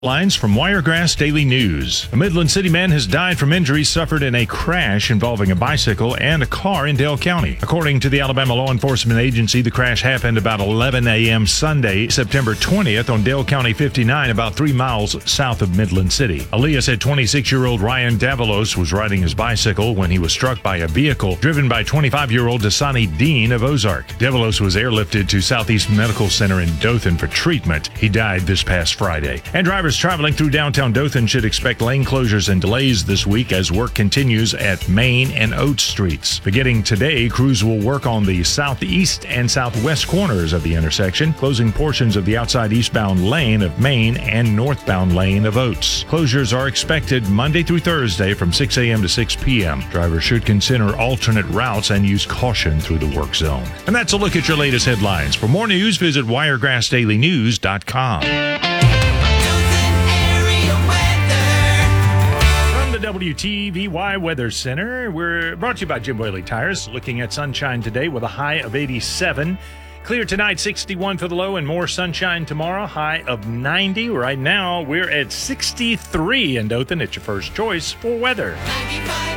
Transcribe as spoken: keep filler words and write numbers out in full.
Lines from Wiregrass Daily News. A Midland City man has died from injuries suffered in a crash involving a bicycle and a car in Dale County. According to the Alabama Law Enforcement Agency, the crash happened about eleven a.m. Sunday, September twentieth on Dale County fifty-nine, about three miles south of Midland City. Aaliyah said twenty-six-year-old Ryan Davalos was riding his bicycle when he was struck by a vehicle driven by twenty-five-year-old Dasani Dean of Ozark. Davalos was airlifted to Southeast Medical Center in Dothan for treatment. He died this past Friday. And drivers traveling through downtown Dothan should expect lane closures and delays this week as work continues at Main and Oates Streets. Beginning today, crews will work on the southeast and southwest corners of the intersection, closing portions of the outside eastbound lane of Main and northbound lane of Oates. Closures are expected Monday through Thursday from six a.m. to six p.m. Drivers should consider alternate routes and use caution through the work zone. And that's a look at your latest headlines. For more news, visit wiregrass daily news dot com. W T V Y Weather Center. We're brought to you by Jim Whaley Tires. Looking at sunshine today with a high of eighty-seven. Clear tonight, sixty-one for the low, and more sunshine tomorrow, high of ninety. Right now, we're at sixty-three in Dothan. It's your first choice for weather. ninety-five